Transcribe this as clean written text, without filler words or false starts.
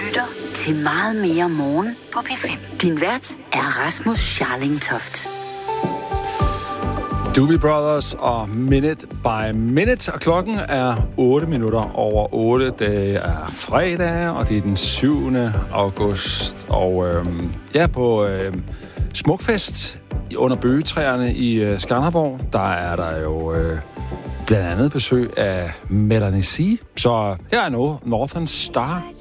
lytter til Meget mere morgen på P5. Din vært er Rasmus Scharlingtoft. Doobie Brothers og Minute by Minute, og klokken er 8 minutter over 8. Det er fredag, og det er den 7. august. Og på Smukfest under bøgetræerne i Skanderborg, der er der jo blandt andet besøg af Melanie C. Så her er nu Northern Star.